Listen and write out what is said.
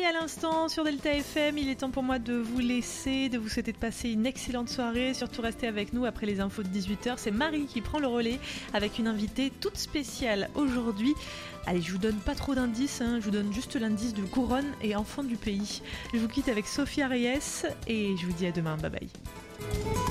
à l'instant sur Delta FM. Il est temps pour moi de vous laisser, de vous souhaiter de passer une excellente soirée. Surtout restez avec nous après les infos de 18h. C'est Marie qui prend le relais avec une invitée toute spéciale aujourd'hui. Allez, je vous donne pas trop d'indices, je vous donne juste l'indice de couronne et enfant du pays. Je vous quitte avec Sophia Reyes et je vous dis à demain. Bye bye.